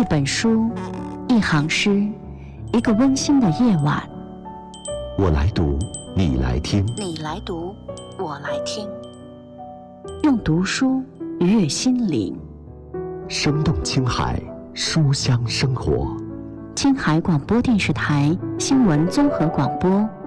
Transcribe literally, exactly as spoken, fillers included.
本书，一行诗，一个温馨的夜晚。 我来读，你来听。 你来读，我来听。用读书愉悦心灵。 生动青海，书香生活。 青海广播电视台新闻综合广播。